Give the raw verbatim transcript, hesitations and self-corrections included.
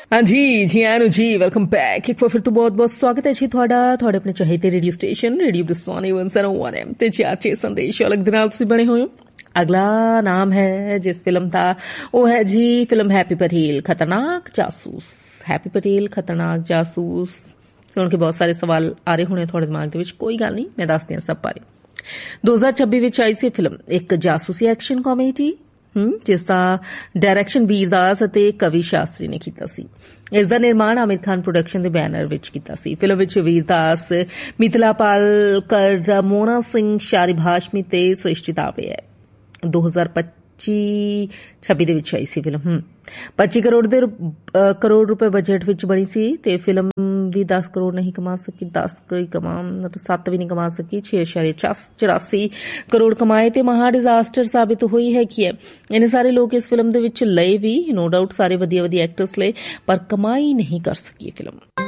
हाँ जी जी आनू जी welcome back एक बार फिर तो बहुत बहुत स्वागत है जी ਤੁਹਾਡਾ ਤੁਹਾਡੇ ਆਪਣੇ ਚਾਹੀਦੇ ਰੇਡੀਓ ਸਟੇਸ਼ਨ ਰੇਡੀਓ ਦਸਤਾਨੇ one oh one ਐਮ ਤੇ ਚਾਰ ਛੇ ਸੰਦੇਸ਼ ਅਲੱਗ ਦੇ ਨਾਲ ਤੁਸੀਂ ਬਣੇ ਹੋਏ ਹੋ। अगला नाम है जिस फिल्म का वो है जी फिल्म हैप्पी पटेल खतरनाक जासूस। हैप्पी पटेल खतरनाक जासूस सुन के बहुत सारे सवाल आ रहे होने थोड़े दिमाग ਦੇ ਵਿੱਚ ਕੋਈ ਗੱਲ ਨਹੀਂ मैं दस दियां सब बारे। दो हज़ार छब्बीस ਵਿੱਚ ਆਈ ਸੀ ਫਿਲਮ ਇੱਕ ਜਾਸੂਸੀ ਐਕਸ਼ਨ ਕਾਮੇਡੀ ਜਿਸ ਦਾ ਡਾਇਰੈਕਸ਼ਨ ਵੀਰਦਾਸ ਅਤੇ ਕਵੀ ਸ਼ਾਸਤਰੀ ਨੇ ਕੀਤਾ ਸੀ। ਇਸ ਦਾ ਨਿਰਮਾਣ ਆਮਿਰ ਖਾਨ ਪ੍ਰੋਡਕਸ਼ਨ ਦੇ ਬੈਨਰ ਵਿੱਚ ਕੀਤਾ ਸੀ। ਫਿਲਮ ਵਿੱਚ ਵੀਰਦਾਸ ਮਿਥਿਲਾ ਪਾਲਕਰ ਮੋਨਾ ਸਿੰਘ ਸ਼ਾਰਿਬ ਹਾਸ਼ਮੀ ਤੇ ਸ੍ਰਿਸ਼ਟੀ ਦਾਵੇ ਹੈ। दो हज़ार पच्ची छब्बी ਦੇ ਵਿੱਚ ਆਈ ਸੀ ਫਿਲਮ पच्चीस ਕਰੋੜ ਦੇ ਕਰੋੜ ਰੁਪਏ ਬਜਟ ਵਿੱਚ ਬਣੀ ਸੀ ਤੇ ਫਿਲਮ ਵੀ दस ਕਰੋੜ ਨਹੀਂ ਕਮਾ ਸਕੀ। दस ਕੋਈ ਕਮਾ ਸੱਤ ਵੀ ਨਹੀਂ ਕਮਾ ਸਕੀ। छह दशमलव चौरासी ਕਰੋੜ ਕਮਾਏ ਤੇ ਮਹਾ ਡਿਜ਼ਾਸਟਰ ਸਾਬਿਤ ਹੋਈ ਹੈ ਕਿ ਇਹਨੇ ਸਾਰੇ ਲੋਕ ਇਸ ਫਿਲਮ ਦੇ ਵਿੱਚ ਲਏ ਵੀ ਨੋ ਡਾਊਟ ਸਾਰੇ ਵਧੀਆ ਵਧੀਆ ਐਕਟਰਸ ਲਏ ਪਰ ਕਮਾਈ ਨਹੀਂ ਕਰ ਸਕੀ ਫਿਲਮ।